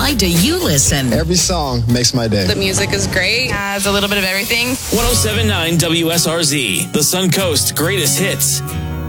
why do you listen? Every song makes my day. The music is great. Has a little bit of everything. 107.9 WSRZ, the Suncoast greatest hits.